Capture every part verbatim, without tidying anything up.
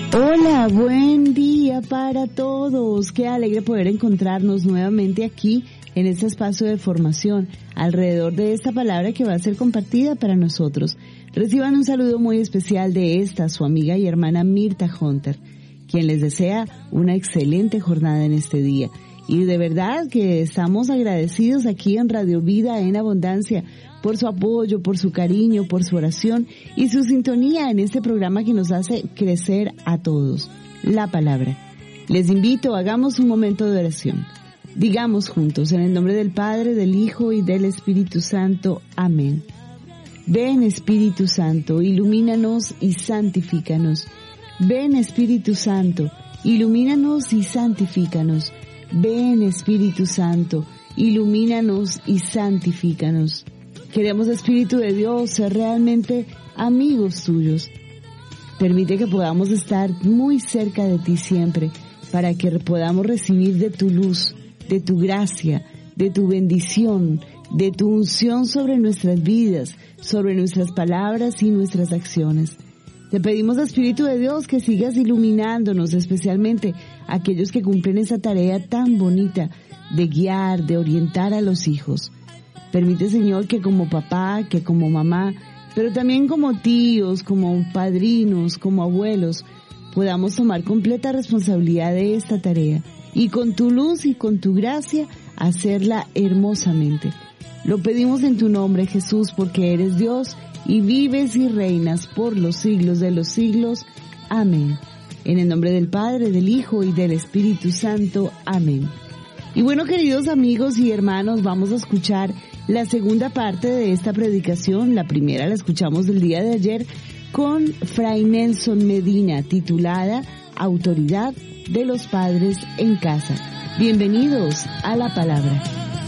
Hola, buen día para todos. Qué alegre poder encontrarnos nuevamente aquí en este espacio de formación alrededor de esta palabra que va a ser compartida para nosotros. Reciban un saludo muy especial de esta, su amiga y hermana Mirta Hunter, quien les desea una excelente jornada en este día. Y de verdad que estamos agradecidos aquí en Radio Vida en Abundancia por su apoyo, por su cariño, por su oración y su sintonía en este programa que nos hace crecer a todos, la palabra. Les invito, hagamos un momento de oración. Digamos juntos, en el nombre del Padre, del Hijo y del Espíritu Santo. Amén. Ven, Espíritu Santo, ilumínanos y santifícanos. Ven, Espíritu Santo, ilumínanos y santifícanos. Ven, Espíritu Santo, ilumínanos y santifícanos. Queremos, Espíritu de Dios, ser realmente amigos tuyos. Permite que podamos estar muy cerca de ti siempre, para que podamos recibir de tu luz, de tu gracia, de tu bendición, de tu unción sobre nuestras vidas, sobre nuestras palabras y nuestras acciones. Te pedimos, Espíritu de Dios, que sigas iluminándonos, especialmente aquellos que cumplen esa tarea tan bonita de guiar, de orientar a los hijos. Permite, Señor, que como papá, que como mamá, pero también como tíos, como padrinos, como abuelos, podamos tomar completa responsabilidad de esta tarea y con tu luz y con tu gracia hacerla hermosamente. Lo pedimos en tu nombre, Jesús, porque eres Dios y vives y reinas por los siglos de los siglos. Amén. En el nombre del Padre, del Hijo y del Espíritu Santo. Amén. Y bueno, queridos amigos y hermanos, vamos a escuchar la segunda parte de esta predicación. La primera la escuchamos del día de ayer con Fray Nelson Medina, titulada Autoridad de los Padres en Casa. Bienvenidos a la palabra.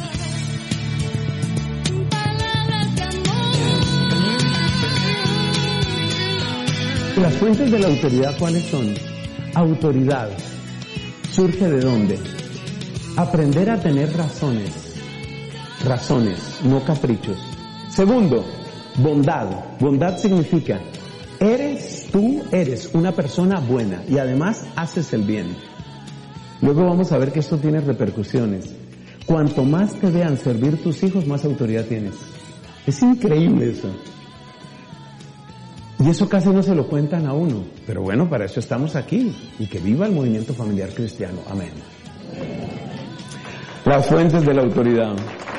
Las fuentes de la autoridad, ¿cuáles son? Autoridad. ¿Surge de dónde? Aprender a tener razones. Razones, no caprichos. Segundo, bondad. Bondad significa, eres, tú eres una persona buena y además haces el bien. Luego vamos a ver que esto tiene repercusiones. Cuanto más te vean servir tus hijos, más autoridad tienes. Es increíble eso. Y eso casi no se lo cuentan a uno. Pero bueno, para eso estamos aquí. Y que viva el movimiento familiar cristiano. Amén. Las fuentes de la autoridad.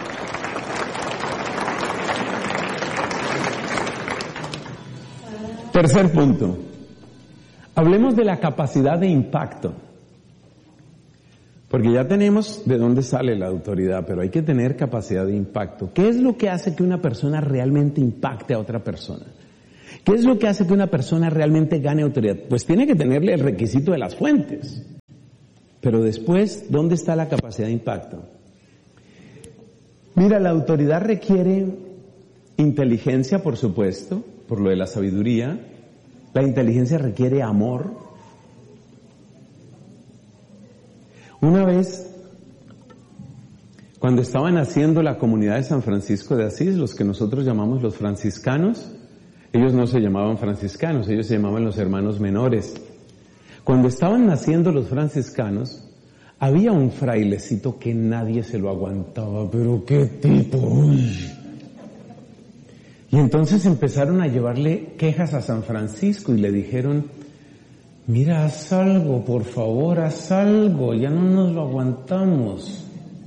Tercer punto. Hablemos de la capacidad de impacto. Porque ya tenemos de dónde sale la autoridad, pero hay que tener capacidad de impacto. ¿Qué es lo que hace que una persona realmente impacte a otra persona? ¿Qué es lo que hace que una persona realmente gane autoridad? Pues tiene que tenerle el requisito de las fuentes. Pero después, ¿dónde está la capacidad de impacto? Mira, la autoridad requiere inteligencia, por supuesto, por lo de la sabiduría. La inteligencia requiere amor. Una vez, cuando estaban haciendo la comunidad de San Francisco de Asís, los que nosotros llamamos los franciscanos, ellos no se llamaban franciscanos, ellos se llamaban los hermanos menores. Cuando estaban naciendo los franciscanos, había un frailecito que nadie se lo aguantaba, pero qué tipo, uy. Y entonces empezaron a llevarle quejas a San Francisco y le dijeron, mira, haz algo, por favor, haz algo, ya no nos lo aguantamos.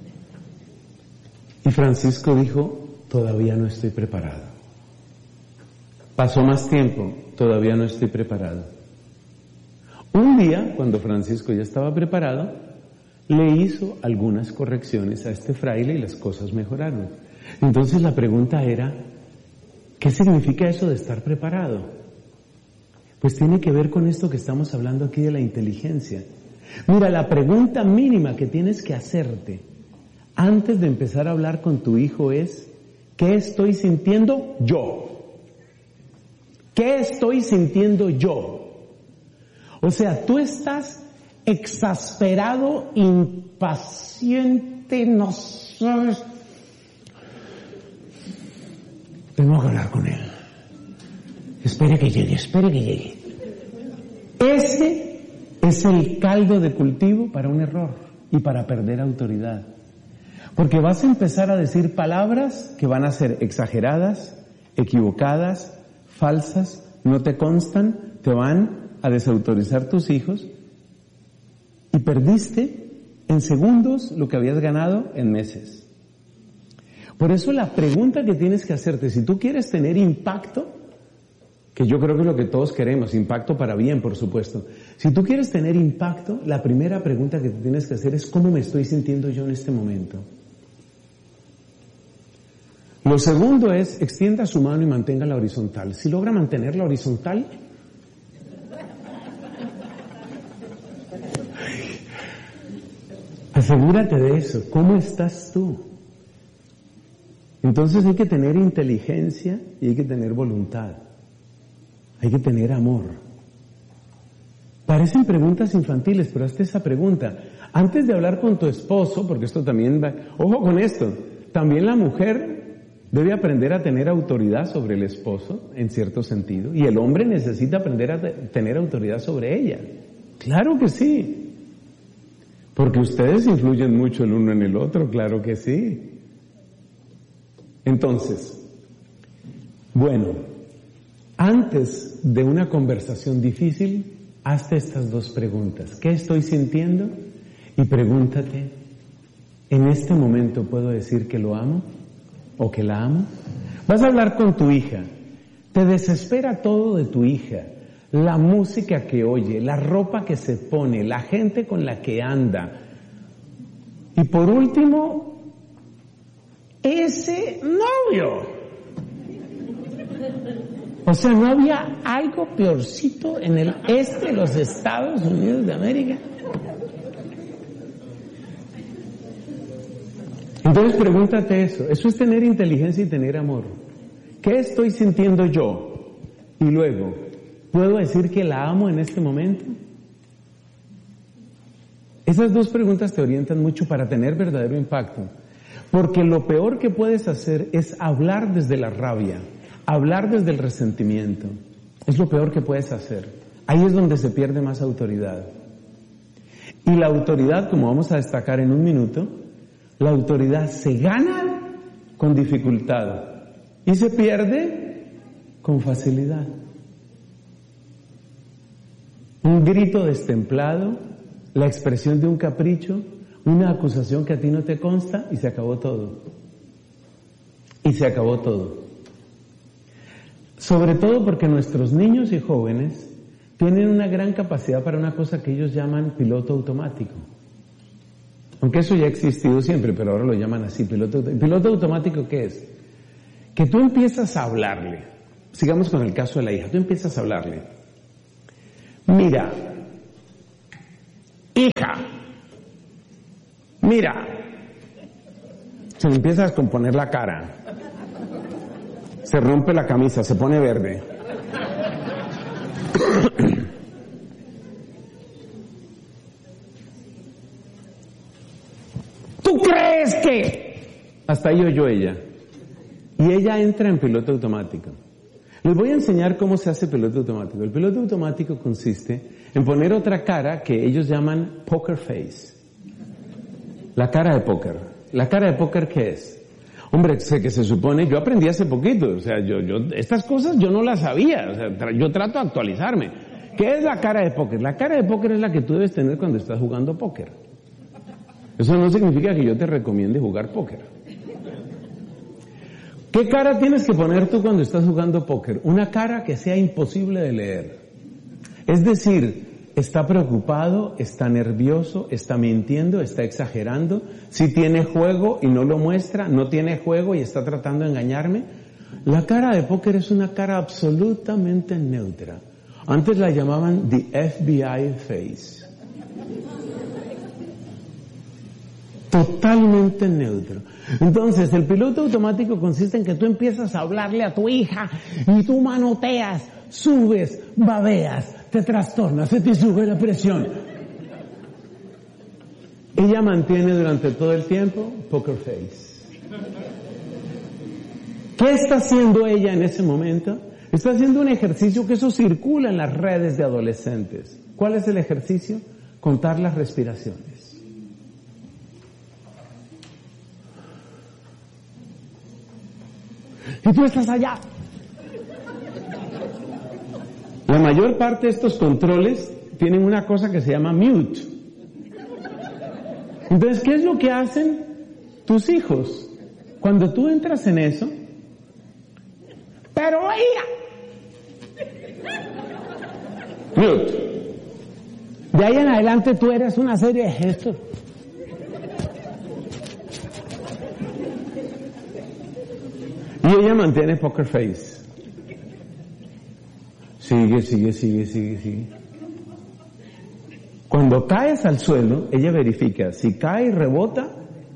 Y Francisco dijo, todavía no estoy preparado. Pasó más tiempo, todavía no estoy preparado. Un día, cuando Francisco ya estaba preparado, le hizo algunas correcciones a este fraile y las cosas mejoraron. Entonces la pregunta era, ¿qué significa eso de estar preparado? Pues tiene que ver con esto que estamos hablando aquí de la inteligencia. Mira, la pregunta mínima que tienes que hacerte antes de empezar a hablar con tu hijo es, ¿qué estoy sintiendo yo? ¿Qué estoy sintiendo yo? O sea, tú estás exasperado, impaciente, no sabes. Tengo que hablar con él. Espere que llegue, espere que llegue. Ese es el caldo de cultivo para un error y para perder autoridad. Porque vas a empezar a decir palabras que van a ser exageradas, equivocadas, falsas, no te constan, te van a desautorizar tus hijos y perdiste en segundos lo que habías ganado en meses. Por eso la pregunta que tienes que hacerte, si tú quieres tener impacto, que yo creo que es lo que todos queremos, impacto para bien, por supuesto. Si tú quieres tener impacto, la primera pregunta que te tienes que hacer es ¿cómo me estoy sintiendo yo en este momento? Lo segundo es, extienda su mano y manténgala horizontal. Si logra mantenerla horizontal, asegúrate de eso. ¿Cómo estás tú? Entonces hay que tener inteligencia y hay que tener voluntad. Hay que tener amor. Parecen preguntas infantiles, pero hazte esa pregunta. Antes de hablar con tu esposo, porque esto también va... Ojo con esto, también la mujer debe aprender a tener autoridad sobre el esposo, en cierto sentido, y el hombre necesita aprender a te- tener autoridad sobre ella. Claro que sí. Porque ustedes influyen mucho el uno en el otro, claro que sí. Entonces, bueno, antes de una conversación difícil, hazte estas dos preguntas. ¿Qué estoy sintiendo? Y pregúntate, ¿en este momento puedo decir que lo amo o que la amo? Vas a hablar con tu hija. Te desespera todo de tu hija. La música que oye, la ropa que se pone, la gente con la que anda. Y por último, ese novio. O sea, ¿no había algo peorcito en el este de los Estados Unidos de América? Entonces pregúntate eso. Eso es tener inteligencia y tener amor. ¿Qué estoy sintiendo yo? Y luego, ¿puedo decir que la amo en este momento? Esas dos preguntas te orientan mucho para tener verdadero impacto. Porque lo peor que puedes hacer es hablar desde la rabia, hablar desde el resentimiento. Es lo peor que puedes hacer. Ahí es donde se pierde más autoridad. Y la autoridad, como vamos a destacar en un minuto, la autoridad se gana con dificultad y se pierde con facilidad. Un grito destemplado, la expresión de un capricho, una acusación que a ti no te consta y se acabó todo. Y se acabó todo. Sobre todo porque nuestros niños y jóvenes tienen una gran capacidad para una cosa que ellos llaman piloto automático. Aunque eso ya ha existido siempre, pero ahora lo llaman así, piloto automático. ¿Piloto automático qué es? Que tú empiezas a hablarle. Sigamos con el caso de la hija. Tú empiezas a hablarle. Mira, hija, mira. Se le empieza a descomponer la cara. Se rompe la camisa, se pone verde. ¿Tú crees que? Hasta ahí oyó ella. Y ella entra en piloto automático. Les voy a enseñar cómo se hace piloto automático. El piloto automático consiste en poner otra cara que ellos llaman poker face. La cara de póker. ¿La cara de póker qué es? Hombre, sé que se supone, yo aprendí hace poquito, o sea, yo, yo, estas cosas yo no las sabía, o sea, tra- yo trato de actualizarme. ¿Qué es la cara de póker? La cara de póker es la que tú debes tener cuando estás jugando póker. Eso no significa que yo te recomiende jugar póker. ¿Qué cara tienes que poner tú cuando estás jugando póker? Una cara que sea imposible de leer. Es decir, está preocupado, está nervioso, está mintiendo, está exagerando. Si tiene juego y no lo muestra, no tiene juego y está tratando de engañarme. La cara de póker es una cara absolutamente neutra. Antes la llamaban the F B I face. Totalmente neutro. Entonces, el piloto automático consiste en que tú empiezas a hablarle a tu hija y tú manoteas, subes, babeas, te trastornas, se te sube la presión. Ella mantiene durante todo el tiempo poker face. ¿Qué está haciendo ella en ese momento? Está haciendo un ejercicio que eso circula en las redes de adolescentes. ¿Cuál es el ejercicio? Contar las respiraciones. Y tú estás allá. La mayor parte de estos controles tienen una cosa que se llama mute. Entonces, ¿qué es lo que hacen tus hijos? Cuando tú entras en eso, pero oiga, mute. De ahí en adelante tú eres una serie de gestos. Y ella mantiene poker face. Sigue, sigue, sigue, sigue, sigue. Cuando caes al suelo, ella verifica. Si cae y rebota,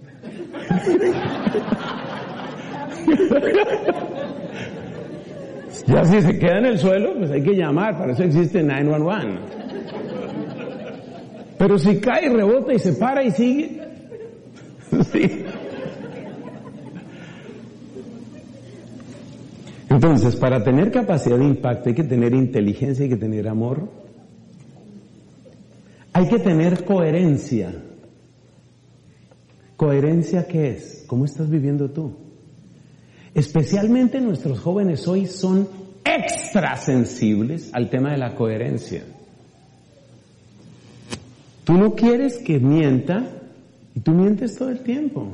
ya si se queda en el suelo, pues hay que llamar. Para eso existe nueve uno uno. Pero si cae y rebota y se para y sigue, sí. Entonces, para tener capacidad de impacto hay que tener inteligencia, hay que tener amor, hay que tener coherencia. ¿Coherencia qué es? ¿Cómo estás viviendo tú? Especialmente nuestros jóvenes hoy son extra sensibles al tema de la coherencia. Tú no quieres que mienta y tú mientes todo el tiempo.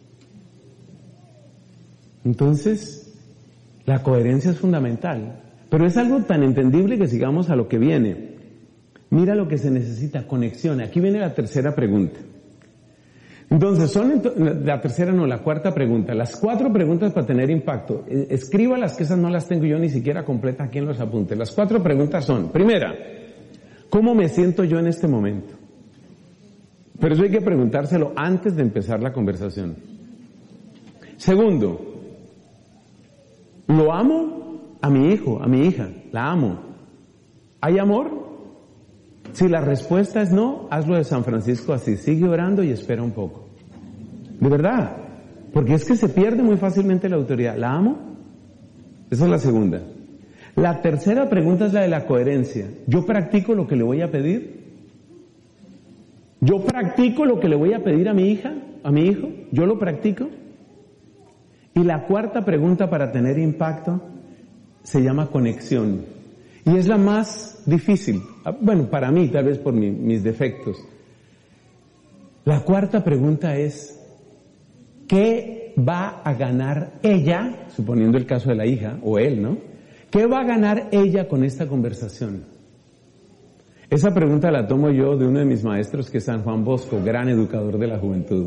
Entonces, la coherencia es fundamental, pero es algo tan entendible que sigamos a lo que viene. Mira lo que se necesita, conexión. Aquí viene la tercera pregunta. Entonces, son la tercera no, la cuarta pregunta. Las cuatro preguntas para tener impacto. Escríbalas, que esas no las tengo yo ni siquiera completas aquí en los apuntes. Las cuatro preguntas son, primera, ¿cómo me siento yo en este momento? Pero eso hay que preguntárselo antes de empezar la conversación. Segundo, ¿lo amo? A mi hijo, a mi hija, la amo. ¿Hay amor? Si la respuesta es no, hazlo de San Francisco así, sigue orando y espera un poco. De verdad, porque es que se pierde muy fácilmente la autoridad. ¿La amo? Esa es la segunda. La tercera pregunta es la de la coherencia. ¿Yo practico lo que le voy a pedir? ¿Yo practico lo que le voy a pedir a mi hija, a mi hijo? ¿Yo lo practico? Y la cuarta pregunta para tener impacto se llama conexión. Y es la más difícil. Bueno, para mí, tal vez por mi, mis defectos. La cuarta pregunta es, ¿qué va a ganar ella, suponiendo el caso de la hija, o él, ¿no? ¿Qué va a ganar ella con esta conversación? Esa pregunta la tomo yo de uno de mis maestros, que es San Juan Bosco, gran educador de la juventud.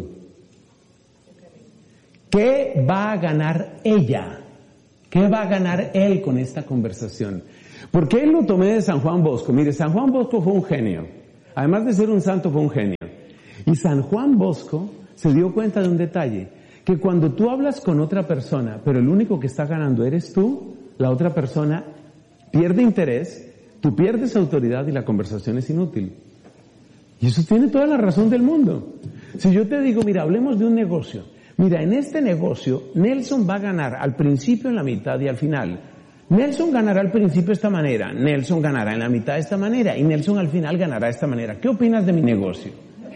¿Qué va a ganar ella? ¿Qué va a ganar él con esta conversación? ¿Por qué lo tomé de San Juan Bosco? Mire, San Juan Bosco fue un genio. Además de ser un santo, fue un genio. Y San Juan Bosco se dio cuenta de un detalle, que cuando tú hablas con otra persona, pero el único que está ganando eres tú, la otra persona pierde interés, tú pierdes autoridad y la conversación es inútil. Y eso tiene toda la razón del mundo. Si yo te digo, mira, hablemos de un negocio. Mira, en este negocio, Nelson va a ganar al principio, en la mitad y al final. Nelson ganará al principio de esta manera, Nelson ganará en la mitad de esta manera y Nelson al final ganará de esta manera. ¿Qué opinas de mi negocio?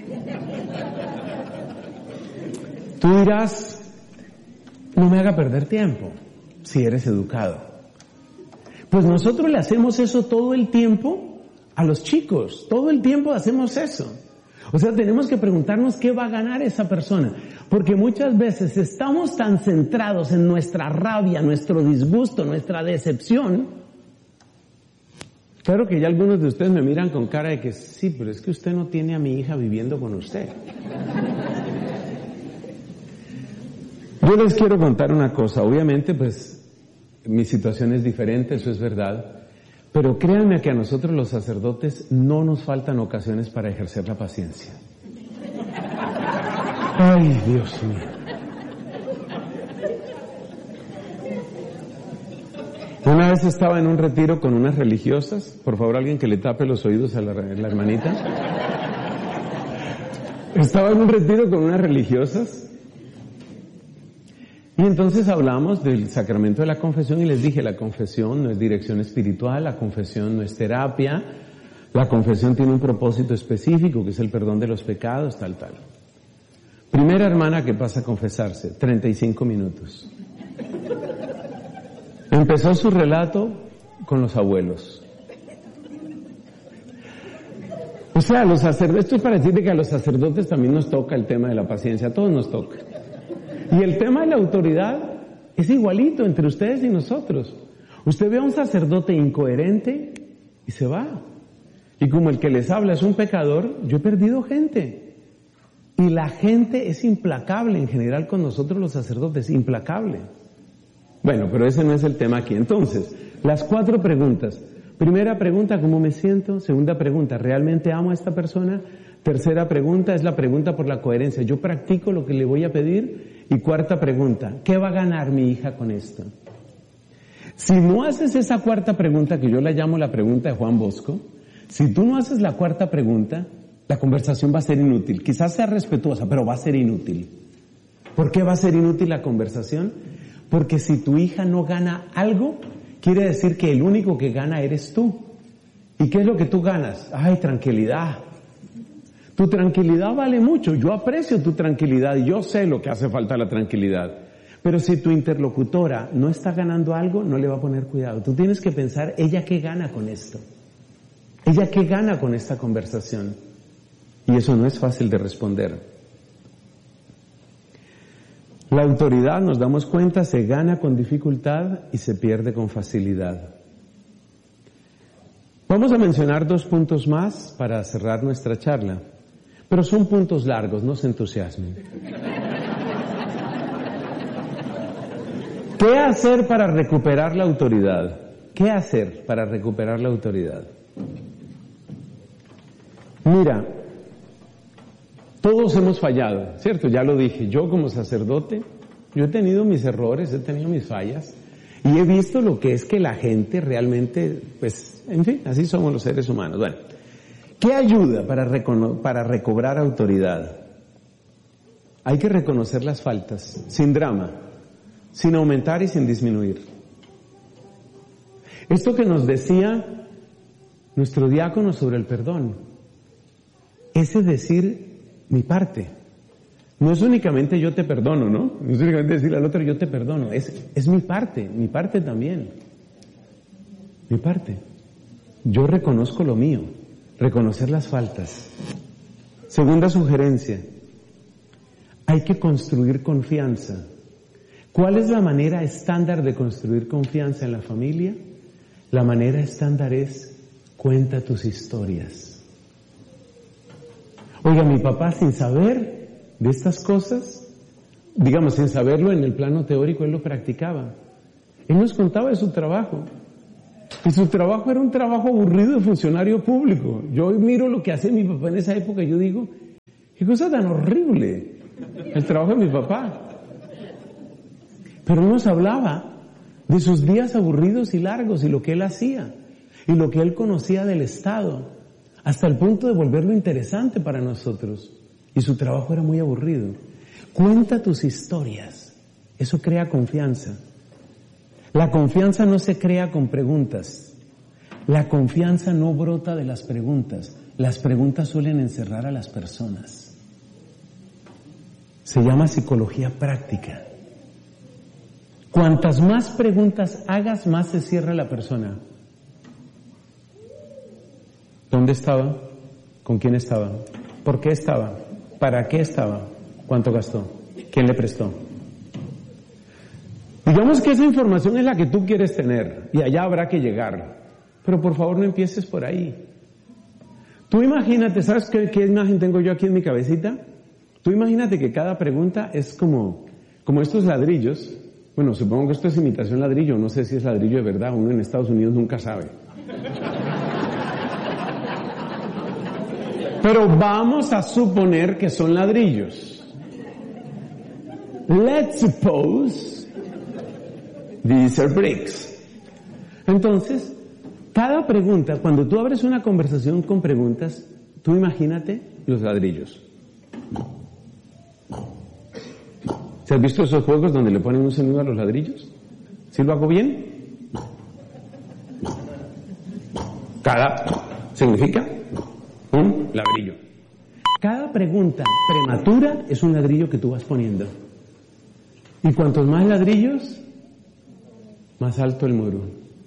Tú dirás, no me haga perder tiempo, si eres educado. Pues nosotros le hacemos eso todo el tiempo a los chicos, todo el tiempo hacemos eso. O sea, tenemos que preguntarnos qué va a ganar esa persona, porque muchas veces estamos tan centrados en nuestra rabia, nuestro disgusto, nuestra decepción. Claro que ya algunos de ustedes me miran con cara de que sí, pero es que usted no tiene a mi hija viviendo con usted. Yo les quiero contar una cosa, obviamente pues mi situación es diferente, eso es verdad. Pero créanme que a nosotros los sacerdotes no nos faltan ocasiones para ejercer la paciencia. Ay, Dios mío. Una vez estaba en un retiro con unas religiosas. Por favor, alguien que le tape los oídos a la, la hermanita. Estaba en un retiro con unas religiosas. Y entonces hablamos del sacramento de la confesión y les dije, la confesión no es dirección espiritual, la confesión no es terapia, la confesión tiene un propósito específico que es el perdón de los pecados, tal, tal. Primera hermana que pasa a confesarse, treinta y cinco minutos. Empezó su relato con los abuelos. O sea, los sacerdotes, esto es para decirte que a los sacerdotes también nos toca el tema de la paciencia, a todos nos toca. Y el tema de la autoridad es igualito entre ustedes y nosotros. Usted ve a un sacerdote incoherente y se va. Y como el que les habla es un pecador, yo he perdido gente. Y la gente es implacable en general con nosotros los sacerdotes, implacable. Bueno, pero ese no es el tema aquí. Entonces, las cuatro preguntas. Primera pregunta, ¿cómo me siento? Segunda pregunta, ¿realmente amo a esta persona? Tercera pregunta es la pregunta por la coherencia. ¿Yo practico lo que le voy a pedir? Y cuarta pregunta, ¿qué va a ganar mi hija con esto? Si no haces esa cuarta pregunta, que yo la llamo la pregunta de Juan Bosco, si tú no haces la cuarta pregunta, la conversación va a ser inútil. Quizás sea respetuosa, pero va a ser inútil. ¿Por qué va a ser inútil la conversación? Porque si tu hija no gana algo, quiere decir que el único que gana eres tú. ¿Y qué es lo que tú ganas? Ay, tranquilidad. Tu tranquilidad vale mucho. Yo aprecio tu tranquilidad y yo sé lo que hace falta la tranquilidad. Pero si tu interlocutora no está ganando algo, no le va a poner cuidado. Tú tienes que pensar, ¿ella qué gana con esto? ¿Ella qué gana con esta conversación? Y eso no es fácil de responder. La autoridad, nos damos cuenta, se gana con dificultad y se pierde con facilidad. Vamos a mencionar dos puntos más para cerrar nuestra charla. Pero son puntos largos, no se entusiasmen. ¿Qué hacer para recuperar la autoridad? ¿Qué hacer para recuperar la autoridad? Mira, todos hemos fallado, ¿cierto? Ya lo dije, yo como sacerdote, yo he tenido mis errores, he tenido mis fallas, y he visto lo que es que la gente realmente, pues, en fin, así somos los seres humanos. Bueno, ¿qué ayuda para, recono- para recobrar autoridad? Hay que reconocer las faltas, sin drama, sin aumentar y sin disminuir. Esto que nos decía nuestro diácono sobre el perdón, ese decir mi parte. No es únicamente yo te perdono, ¿no? No es únicamente decirle al otro yo te perdono, es, es mi parte, mi parte también. Mi parte. Yo reconozco lo mío. Reconocer las faltas. Segunda sugerencia, hay que construir confianza. ¿Cuál es la manera estándar de construir confianza en la familia? La manera estándar es, cuenta tus historias. Oiga, mi papá sin saber de estas cosas, digamos sin saberlo en el plano teórico, él lo practicaba. Él nos contaba de su trabajo. Y su trabajo era un trabajo aburrido de funcionario público. Yo hoy miro lo que hacía mi papá en esa época y yo digo, qué cosa tan horrible el trabajo de mi papá. Pero él nos hablaba de sus días aburridos y largos y lo que él hacía y lo que él conocía del Estado, hasta el punto de volverlo interesante para nosotros. Y su trabajo era muy aburrido. Cuenta tus historias. Eso crea confianza. La confianza no se crea con preguntas. La confianza no brota de las preguntas. Las preguntas suelen encerrar a las personas. Se llama psicología práctica. Cuantas más preguntas hagas, más se cierra la persona. ¿Dónde estaba? ¿Con quién estaba? ¿Por qué estaba? ¿Para qué estaba? ¿Cuánto gastó? ¿Quién le prestó? Digamos que esa información es la que tú quieres tener y allá habrá que llegar. Pero por favor no empieces por ahí. Tú imagínate, ¿sabes qué, qué imagen tengo yo aquí en mi cabecita? Tú imagínate que cada pregunta es como, como estos ladrillos. Bueno, supongo que esto es imitación ladrillo, no sé si es ladrillo de verdad, uno en Estados Unidos nunca sabe. Pero vamos a suponer que son ladrillos. Let's suppose these are bricks. Entonces, cada pregunta, cuando tú abres una conversación con preguntas, tú imagínate los ladrillos. ¿Se has visto esos juegos donde le ponen un sonido a los ladrillos? ¿Sí lo hago bien? Cada significa un ladrillo. Cada pregunta prematura es un ladrillo que tú vas poniendo. Y cuantos más ladrillos, más alto el muro.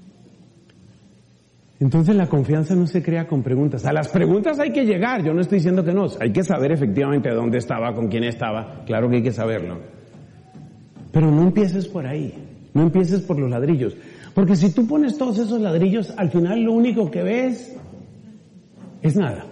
Entonces la confianza no se crea con preguntas. A las preguntas hay que llegar, yo no estoy diciendo que no. Hay que saber efectivamente dónde estaba, con quién estaba. Claro que hay que saberlo. Pero no empieces por ahí. No empieces por los ladrillos. Porque si tú pones todos esos ladrillos, al final lo único que ves es nada.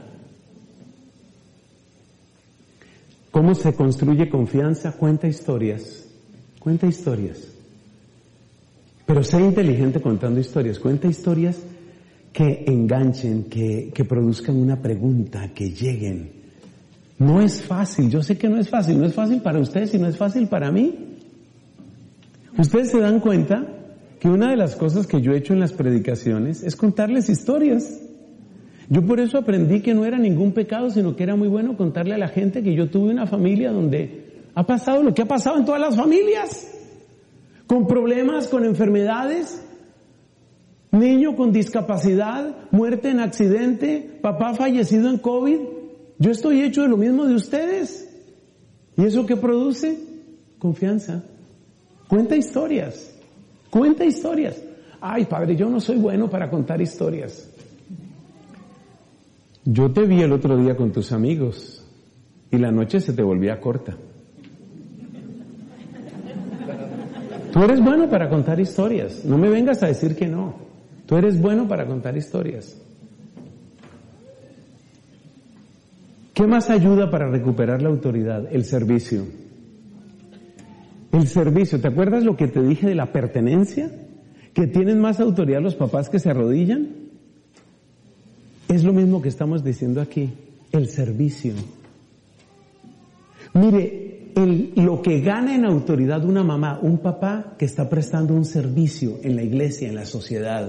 ¿Cómo se construye confianza? Cuenta historias. Cuenta historias. Pero sé inteligente contando historias. Cuenta historias que enganchen, que, que produzcan una pregunta, que lleguen. No es fácil. Yo sé que no es fácil. No es fácil para ustedes y no es fácil para mí. Ustedes se dan cuenta que una de las cosas que yo he hecho en las predicaciones es contarles historias. Yo por eso aprendí que no era ningún pecado, sino que era muy bueno contarle a la gente que yo tuve una familia donde ha pasado lo que ha pasado en todas las familias. Con problemas, con enfermedades, niño con discapacidad, muerte en accidente, papá fallecido en COVID. Yo estoy hecho de lo mismo de ustedes. ¿Y eso qué produce? Confianza. Cuenta historias. Cuenta historias. Ay, padre, yo no soy bueno para contar historias. Yo te vi el otro día con tus amigos y la noche se te volvía corta. Tú eres bueno para contar historias. No me vengas a decir que no. Tú eres bueno para contar historias. ¿Qué más ayuda para recuperar la autoridad? El servicio. El servicio. ¿Te acuerdas lo que te dije de la pertenencia? Que tienen más autoridad los papás que se arrodillan. Es lo mismo que estamos diciendo aquí. El servicio. Mire, el, lo que gana en autoridad una mamá, un papá que está prestando un servicio en la iglesia, en la sociedad.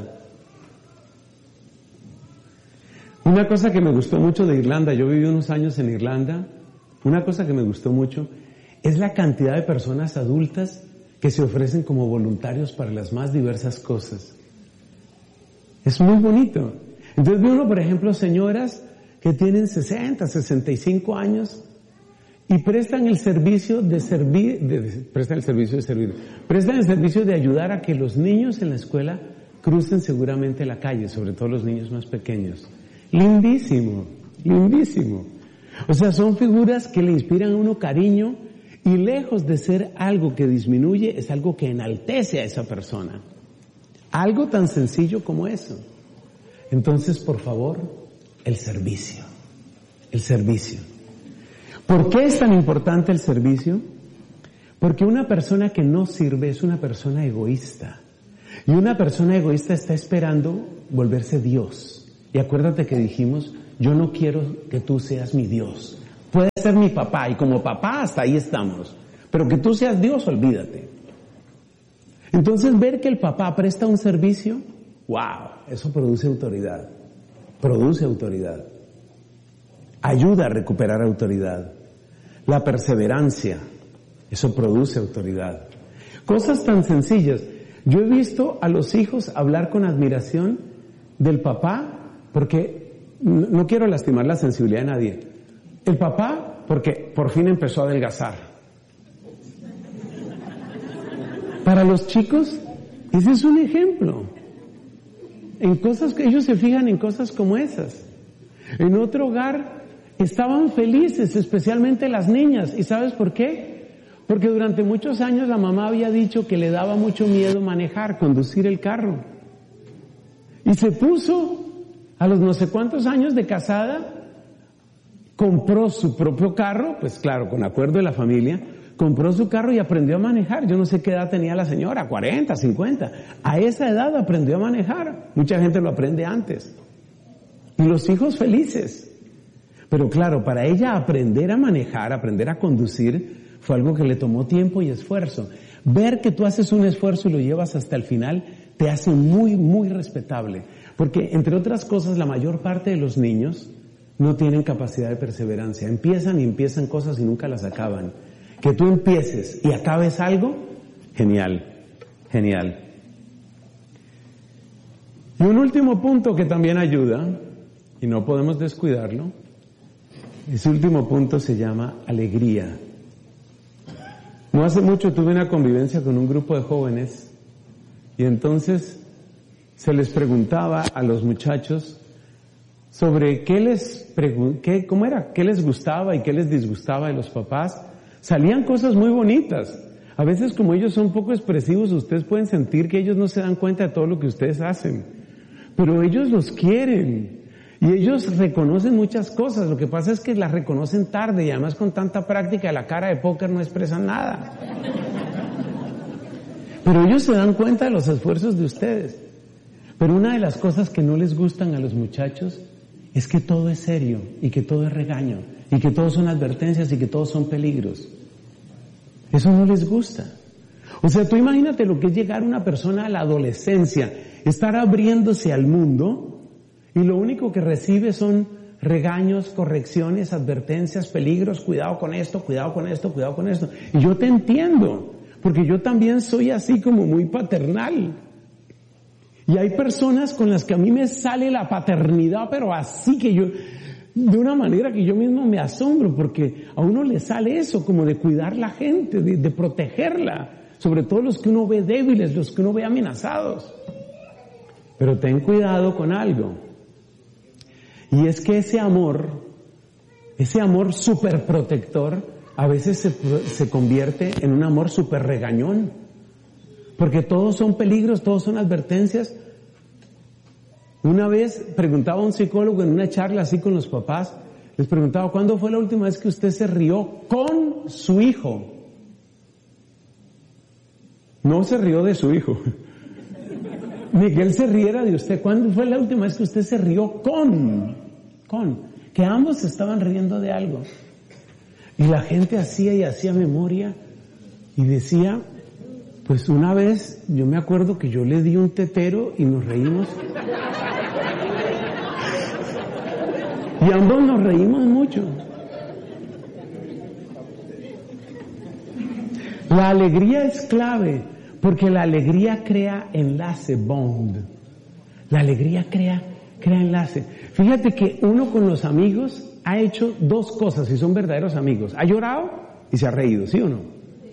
Una cosa que me gustó mucho de Irlanda, yo viví unos años en Irlanda, una cosa que me gustó mucho es la cantidad de personas adultas que se ofrecen como voluntarios para las más diversas cosas. Es muy bonito. Entonces ve uno, por ejemplo, señoras que tienen sesenta, sesenta y cinco años y prestan el servicio de servir, de, de, prestan el servicio de servir, prestan el servicio de ayudar a que los niños en la escuela crucen seguramente la calle, sobre todo los niños más pequeños. Lindísimo, lindísimo. O sea, son figuras que le inspiran a uno cariño y lejos de ser algo que disminuye, es algo que enaltece a esa persona. Algo tan sencillo como eso. Entonces, por favor, el servicio. El servicio. ¿Por qué es tan importante el servicio? Porque una persona que no sirve es una persona egoísta. Y una persona egoísta está esperando volverse Dios. Y acuérdate que dijimos, yo no quiero que tú seas mi Dios. Puedes ser mi papá y como papá hasta ahí estamos. Pero que tú seas Dios, olvídate. Entonces ver que el papá presta un servicio, wow, eso produce autoridad. Produce autoridad. Ayuda a recuperar autoridad. La perseverancia, eso produce autoridad. Cosas tan sencillas. Yo he visto a los hijos hablar con admiración del papá, porque no quiero lastimar la sensibilidad de nadie. El papá, porque por fin empezó a adelgazar. Para los chicos, ese es un ejemplo. En cosas que ellos se fijan en cosas como esas. En otro hogar estaban felices, especialmente las niñas. ¿Y sabes por qué? Porque durante muchos años la mamá había dicho que le daba mucho miedo manejar, conducir el carro. Y se puso, a los no sé cuántos años de casada, compró su propio carro, pues claro, con acuerdo de la familia, compró su carro y aprendió a manejar. Yo no sé qué edad tenía la señora, cuarenta, cincuenta. A esa edad aprendió a manejar. Mucha gente lo aprende antes. Y los hijos felices. Pero claro, para ella aprender a manejar, aprender a conducir, fue algo que le tomó tiempo y esfuerzo. Ver que tú haces un esfuerzo y lo llevas hasta el final, te hace muy, muy respetable. Porque, entre otras cosas, la mayor parte de los niños no tienen capacidad de perseverancia. Empiezan y empiezan cosas y nunca las acaban. que tú empieces y acabes algo, genial, genial. Y un último punto que también ayuda, y no podemos descuidarlo, ese último punto se llama alegría. No hace mucho tuve una convivencia con un grupo de jóvenes y entonces se les preguntaba a los muchachos sobre qué les pregu- qué, cómo era, qué les gustaba y qué les disgustaba de los papás. Salían cosas muy bonitas. A veces, como ellos son poco expresivos, ustedes pueden sentir que ellos no se dan cuenta de todo lo que ustedes hacen. Pero ellos los quieren. Y ellos reconocen muchas cosas. Lo que pasa es que las reconocen tarde y además con tanta práctica la cara de póker no expresan nada. Pero ellos se dan cuenta de los esfuerzos de ustedes. Pero una de las cosas que no les gustan a los muchachos es que todo es serio y que todo es regaño y que todo son advertencias y que todos son peligros. Eso no les gusta. O sea, tú imagínate lo que es llegar una persona a la adolescencia, estar abriéndose al mundo y lo único que recibe son regaños, correcciones, advertencias, peligros, cuidado con esto, cuidado con esto, cuidado con esto. Y yo te entiendo, porque yo también soy así como muy paternal. Y hay personas con las que a mí me sale la paternidad, pero así que yo, de una manera que yo mismo me asombro, porque a uno le sale eso, como de cuidar la gente, de, de protegerla, sobre todo los que uno ve débiles, los que uno ve amenazados. Pero ten cuidado con algo, y es que ese amor, ese amor súper protector, a veces se, se convierte en un amor súper regañón. Porque todos son peligros, todos son advertencias. Una vez preguntaba a un psicólogo en una charla así con los papás, les preguntaba, ¿cuándo fue la última vez que usted se rió con su hijo? No se rió de su hijo, ni que él se riera de usted. ¿Cuándo fue la última vez que usted se rió con? Con. Que ambos se estaban riendo de algo. Y la gente hacía y hacía memoria y decía, pues una vez, yo me acuerdo que yo le di un tetero y nos reímos. Y ambos nos reímos mucho. La alegría es clave, porque la alegría crea enlace, bond. La alegría crea, crea enlace. Fíjate que uno con los amigos ha hecho dos cosas si son verdaderos amigos. Ha llorado y se ha reído, ¿sí o no?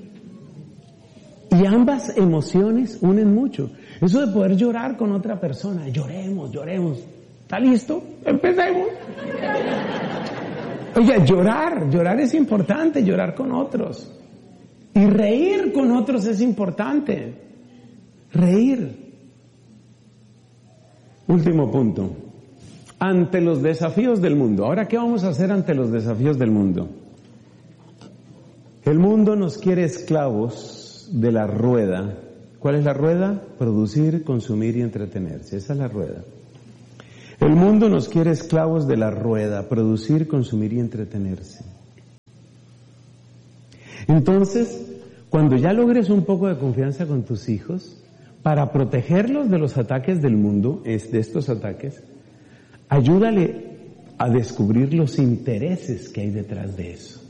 Y ambas emociones unen mucho. Eso de poder llorar con otra persona, lloremos, lloremos. ¿Está listo? Empecemos. Oye, llorar, llorar es importante, llorar con otros. Y reír con otros es importante. Reír. Último punto. Ante los desafíos del mundo. Ahora, ¿qué vamos a hacer ante los desafíos del mundo? El mundo nos quiere esclavos de la rueda. ¿Cuál es la rueda? Producir, consumir y entretenerse. Esa es la rueda. El mundo nos quiere esclavos de la rueda, producir, consumir y entretenerse. Entonces, cuando ya logres un poco de confianza con tus hijos, para protegerlos de los ataques del mundo, es de estos ataques, ayúdale a descubrir los intereses que hay detrás de eso.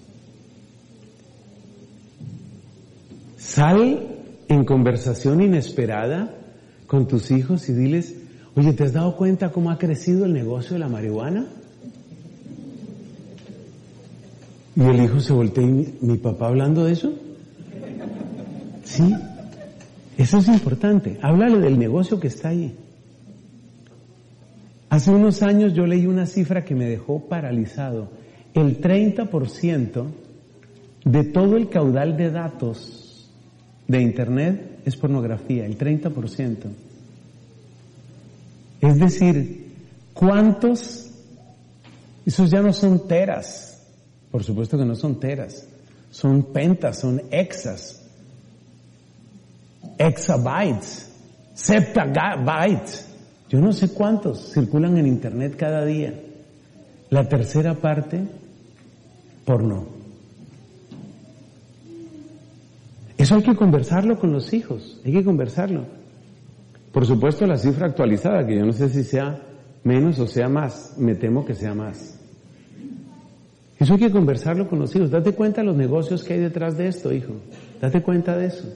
Sal en conversación inesperada con tus hijos y diles, oye, ¿te has dado cuenta cómo ha crecido el negocio de la marihuana? Y el hijo se voltea y mi, ¿mi papá hablando de eso? Sí, eso es importante. Háblale del negocio que está ahí. Hace unos años yo leí una cifra que me dejó paralizado. El treinta por ciento de todo el caudal de datos de Internet es pornografía, el treinta por ciento. Es decir, ¿cuántos? Esos ya no son teras, por supuesto que no son teras, son pentas, son exas, exabytes, septabytes, yo no sé cuántos circulan en Internet cada día. La tercera parte, porno. Eso hay que conversarlo con los hijos, hay que conversarlo. Por supuesto la cifra actualizada, que yo no sé si sea menos o sea más, me temo que sea más. Eso hay que conversarlo con los hijos. Date cuenta de los negocios que hay detrás de esto, hijo. Date cuenta de eso.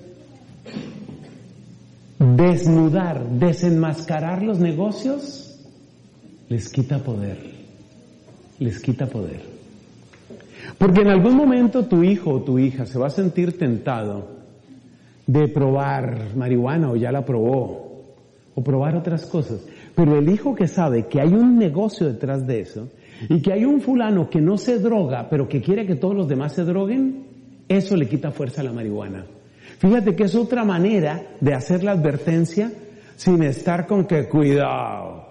Desnudar, desenmascarar los negocios, les quita poder. Les quita poder. Porque en algún momento tu hijo o tu hija se va a sentir tentado de probar marihuana o ya la probó, o probar otras cosas. Pero el hijo que sabe que hay un negocio detrás de eso, y que hay un fulano que no se droga, pero que quiere que todos los demás se droguen, eso le quita fuerza a la marihuana. Fíjate que es otra manera de hacer la advertencia sin estar con que cuidado,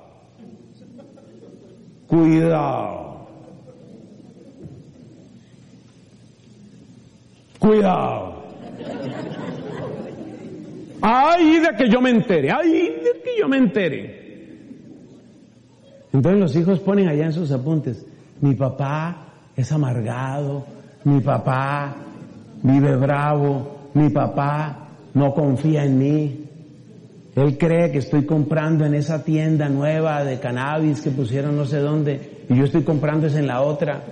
cuidado, cuidado. ¡Ay, de que yo me entere! ¡Ay, de que yo me entere! Entonces los hijos ponen allá en sus apuntes, mi papá es amargado, mi papá vive bravo, mi papá no confía en mí, él cree que estoy comprando en esa tienda nueva de cannabis que pusieron no sé dónde, y yo estoy comprando es en la otra.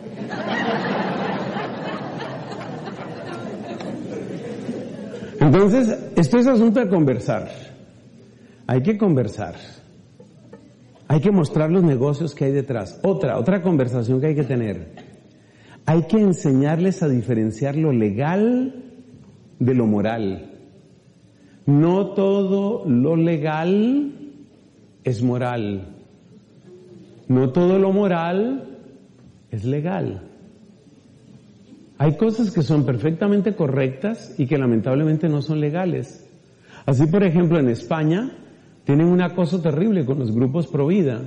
Entonces, esto es asunto de conversar. Hay que conversar. Hay que mostrar los negocios que hay detrás. Otra, otra conversación que hay que tener. Hay que enseñarles a diferenciar lo legal de lo moral. No todo lo legal es moral. No todo lo moral es legal. Hay cosas que son perfectamente correctas y que lamentablemente no son legales. Así, por ejemplo, en España tienen un acoso terrible con los grupos pro vida.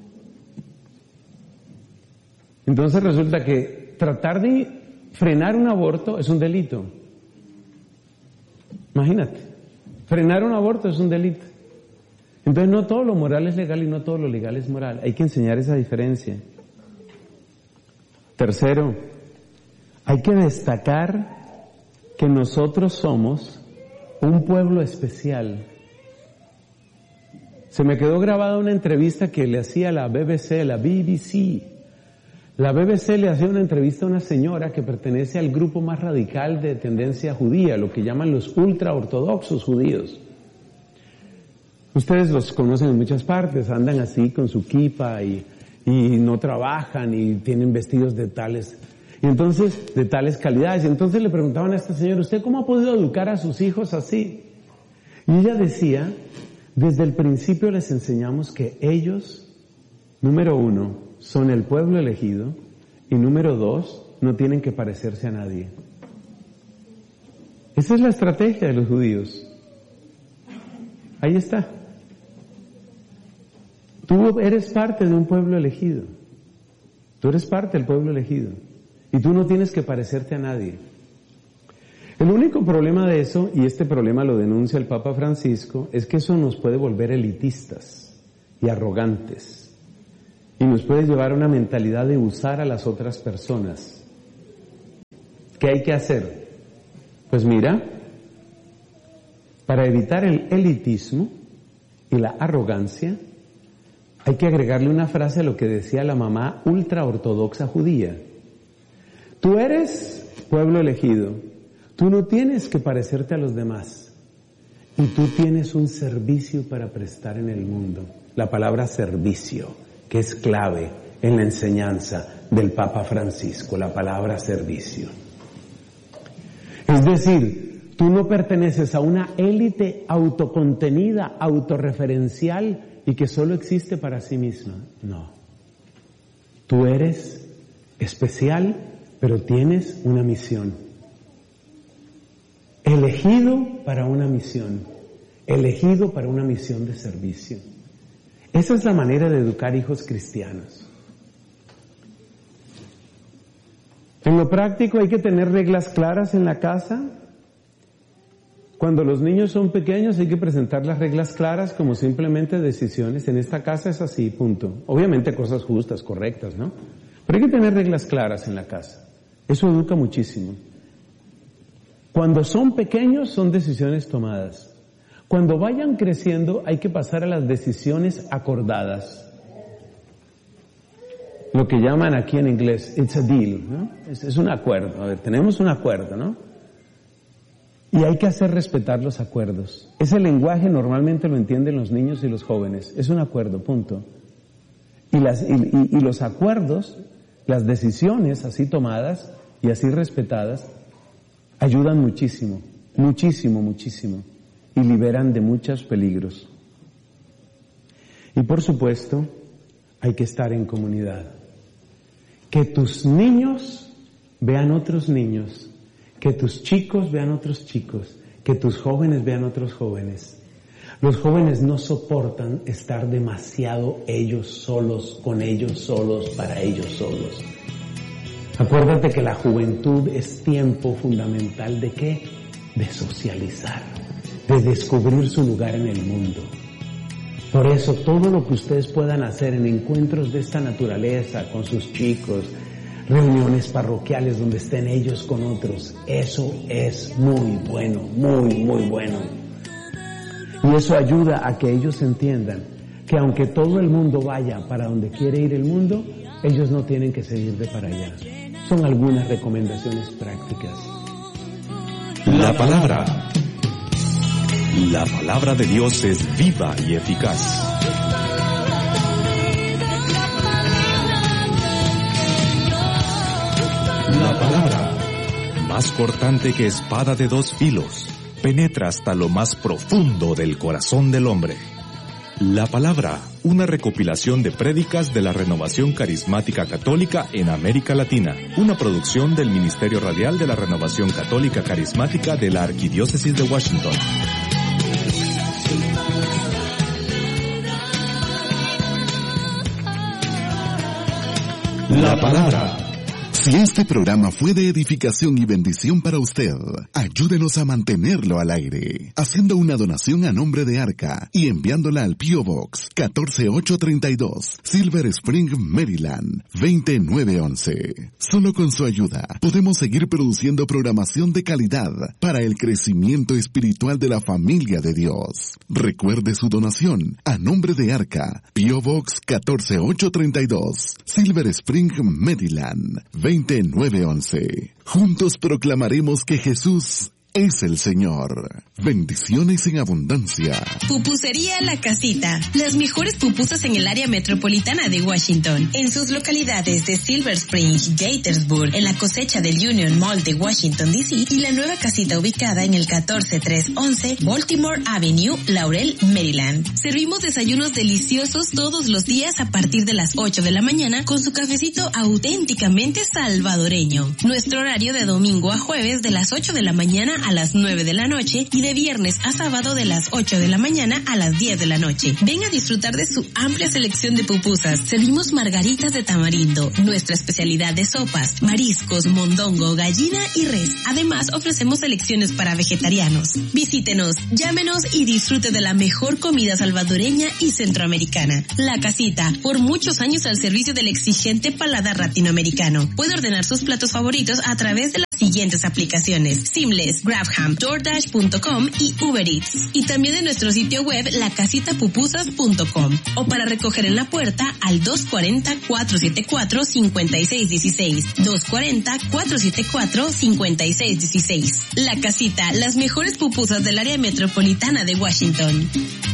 Entonces resulta que tratar de frenar un aborto es un delito. Imagínate, frenar un aborto es un delito. Entonces no todo lo moral es legal y no todo lo legal es moral. Hay que enseñar esa diferencia. Tercero, hay que destacar que nosotros somos un pueblo especial. Se me quedó grabada una entrevista que le hacía la B B C, la B B C. La B B C le hacía una entrevista a una señora que pertenece al grupo más radical de tendencia judía, lo que llaman los ultraortodoxos judíos. Ustedes los conocen en muchas partes, andan así con su kipa y, y no trabajan y tienen vestidos de tales, y entonces, de tales calidades. Y entonces le preguntaban a esta señora, ¿usted cómo ha podido educar a sus hijos así? Y ella decía, desde el principio les enseñamos que ellos, número uno, son el pueblo elegido, y número dos, no tienen que parecerse a nadie. Esa es la estrategia de los judíos. Ahí está. Tú eres parte de un pueblo elegido. Tú eres parte del pueblo elegido. Y tú no tienes que parecerte a nadie. El único problema de eso, y este problema lo denuncia el Papa Francisco, es que eso nos puede volver elitistas y arrogantes. Y nos puede llevar a una mentalidad de usar a las otras personas. ¿Qué hay que hacer? Pues mira, para evitar el elitismo y la arrogancia, hay que agregarle una frase a lo que decía la mamá ultraortodoxa judía. Tú eres pueblo elegido, tú no tienes que parecerte a los demás, y tú tienes un servicio para prestar en el mundo. La palabra servicio, que es clave en la enseñanza del Papa Francisco, la palabra servicio. Es decir, tú no perteneces a una élite autocontenida, autorreferencial y que solo existe para sí misma. No. Tú eres especial, pero tienes una misión. Elegido para una misión. Elegido para una misión de servicio. Esa es la manera de educar hijos cristianos. En lo práctico hay que tener reglas claras en la casa. Cuando los niños son pequeños hay que presentar las reglas claras como simplemente decisiones. En esta casa es así, punto. Obviamente cosas justas, correctas, ¿no? Pero hay que tener reglas claras en la casa. Eso educa muchísimo. Cuando son pequeños son decisiones tomadas. Cuando vayan creciendo hay que pasar a las decisiones acordadas. lo que llaman aquí en inglés, it's a deal, ¿no? Es, es un acuerdo. A ver, tenemos un acuerdo, ¿no? Y hay que hacer respetar los acuerdos. Ese lenguaje normalmente lo entienden los niños y los jóvenes. Es un acuerdo, punto. Y, las, y, y, y los acuerdos, las decisiones así tomadas y así respetadas, ayudan muchísimo, muchísimo, muchísimo. Y liberan de muchos peligros. Y por supuesto, hay que estar en comunidad. Que tus niños vean otros niños. Que tus chicos vean otros chicos, que tus jóvenes vean otros jóvenes. Los jóvenes no soportan estar demasiado ellos solos, con ellos solos, para ellos solos. Acuérdate que la juventud es tiempo fundamental ¿de qué? De socializar, de descubrir su lugar en el mundo. Por eso todo lo que ustedes puedan hacer en encuentros de esta naturaleza con sus chicos, reuniones parroquiales donde estén ellos con otros, eso es muy bueno, muy, muy bueno. Y eso ayuda a que ellos entiendan que aunque todo el mundo vaya para donde quiere ir el mundo, ellos no tienen que seguir de para allá. Son algunas recomendaciones prácticas. La palabra. La palabra de Dios es viva y eficaz. La palabra, más cortante que espada de dos filos, penetra hasta lo más profundo del corazón del hombre. La palabra, una recopilación de prédicas de la Renovación Carismática Católica en América Latina, una producción del Ministerio Radial de la Renovación Católica Carismática de la Arquidiócesis de Washington. La palabra. Si este programa fue de edificación y bendición para usted, ayúdenos a mantenerlo al aire, haciendo una donación a nombre de Arca y enviándola al P O Box catorce mil ochocientos treinta y dos, Silver Spring, Maryland, veinte mil novecientos once. Solo con su ayuda podemos seguir produciendo programación de calidad para el crecimiento espiritual de la familia de Dios. Recuerde su donación a nombre de Arca, P O Box catorce mil ochocientos treinta y dos, Silver Spring, Maryland, veinte mil novecientos once. Juntos proclamaremos que Jesús es el Señor. Bendiciones en abundancia. Pupusería La Casita. Las mejores pupusas en el área metropolitana de Washington. En sus localidades de Silver Spring, Gaithersburg, en la cosecha del Union Mall de Washington, D C y la nueva casita ubicada en el catorce mil trescientos once Baltimore Avenue, Laurel, Maryland. Servimos desayunos deliciosos todos los días a partir de las ocho de la mañana con su cafecito auténticamente salvadoreño. Nuestro horario de domingo a jueves de las ocho de la mañana a las nueve de la noche y de viernes a sábado de las ocho de la mañana a las diez de la noche. Ven a disfrutar de su amplia selección de pupusas. Servimos margaritas de tamarindo, nuestra especialidad de sopas, mariscos, mondongo, gallina y res. Además, ofrecemos selecciones para vegetarianos. Visítenos, llámenos y disfrute de la mejor comida salvadoreña y centroamericana. La Casita, por muchos años al servicio del exigente paladar latinoamericano. Puede ordenar sus platos favoritos a través de las siguientes aplicaciones: Seamless, Grabham, DoorDash punto com y Uber Eats. Y también en nuestro sitio web la casita pupusas punto com. O para recoger en la puerta al dos cuatro cero, cuatro siete cuatro, cinco seis uno seis. dos cuatro cero, cuatro siete cuatro, cinco seis uno seis. La Casita, las mejores pupusas del área metropolitana de Washington.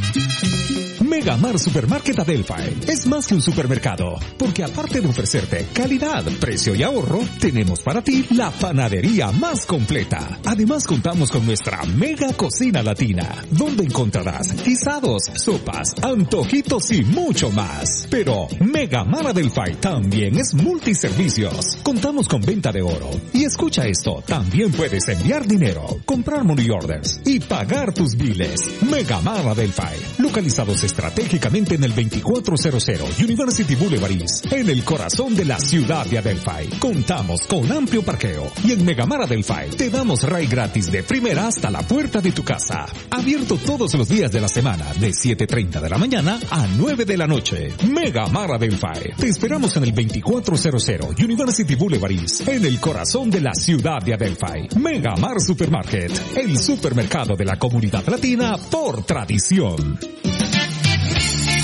Megamar Supermarket Adelphi es más que un supermercado, porque aparte de ofrecerte calidad, precio y ahorro, tenemos para ti la panadería más completa. Además contamos con nuestra mega cocina latina, donde encontrarás guisados, sopas, antojitos y mucho más. Pero Megamar Adelphi también es multiservicios. Contamos con venta de oro. Y escucha esto, también puedes enviar dinero, comprar money orders y pagar tus biles. Megamar Adelphi, localizados estratégicamente en el veinticuatro cero cero University Boulevard East, en el corazón de la ciudad de Adelphi. Contamos con amplio parqueo y en Megamar Adelphi te damos ride gratis de primera hasta la puerta de tu casa. Abierto todos los días de la semana de siete treinta de la mañana a nueve de la noche. Megamar Adelphi. Te esperamos en el veinticuatro cero cero University Boulevard East, en el corazón de la ciudad de Adelphi. Megamar Supermarket, el supermercado de la comunidad latina por tradición.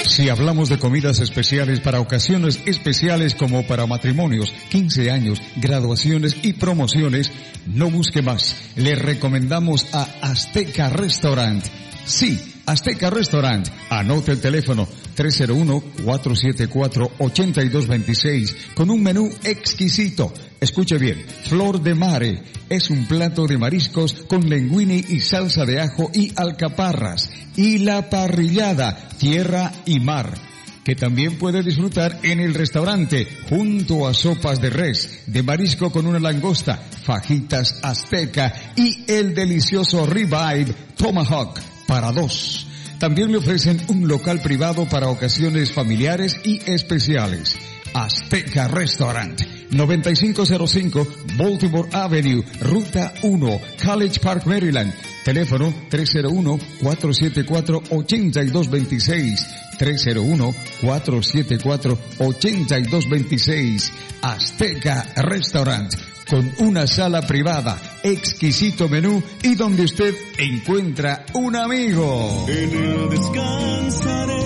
Si hablamos de comidas especiales para ocasiones especiales como para matrimonios, quince años, graduaciones y promociones, no busque más. Le recomendamos a Azteca Restaurant. Sí, Azteca Restaurant. Anote el teléfono tres cero uno, cuatro siete cuatro, ocho dos dos seis con un menú exquisito. Escuche bien, Flor de Mare es un plato de mariscos con linguine y salsa de ajo y alcaparras. Y la parrillada, tierra y mar, que también puede disfrutar en el restaurante, junto a sopas de res, de marisco con una langosta, fajitas azteca y el delicioso ribeye tomahawk para dos. También le ofrecen un local privado para ocasiones familiares y especiales. Azteca Restaurant, noventa y cinco cero cinco Baltimore Avenue, Ruta uno, College Park, Maryland. Teléfono tres cero uno, cuatro siete cuatro, ocho dos dos seis, tres cero uno, cuatro siete cuatro, ocho dos dos seis. Azteca Restaurant, con una sala privada, exquisito menú y donde usted encuentra un amigo. En él descansaré,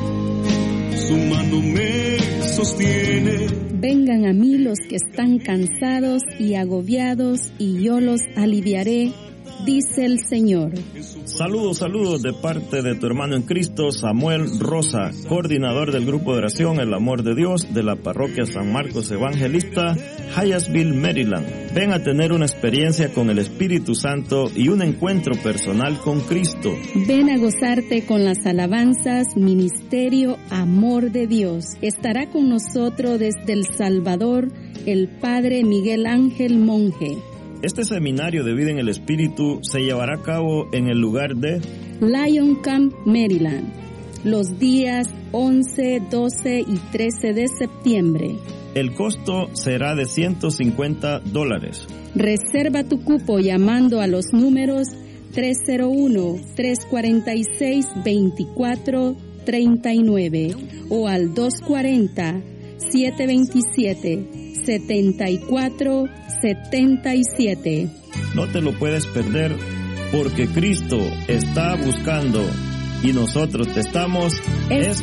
su mano me sostiene. Vengan a mí los que están cansados y agobiados, y yo los aliviaré, dice el Señor. Saludos, saludos de parte de tu hermano en Cristo, Samuel Rosa, coordinador del grupo de oración El Amor de Dios de la parroquia San Marcos Evangelista, Hyattsville, Maryland. Ven a tener una experiencia con el Espíritu Santo y un encuentro personal con Cristo. Ven a gozarte con las alabanzas, Ministerio Amor de Dios. Estará con nosotros desde El Salvador el Padre Miguel Ángel Monje. Este seminario de vida en el Espíritu se llevará a cabo en el lugar de Lion Camp, Maryland, los días once, doce y trece de septiembre. El costo será de ciento cincuenta dólares. Reserva tu cupo llamando a los números tres cero uno, tres cuatro seis, dos cuatro tres nueve o al dos cuatro cero, siete dos siete, siete cuatro siete siete. No te lo puedes perder, porque Cristo está buscando y nosotros te estamos esperando.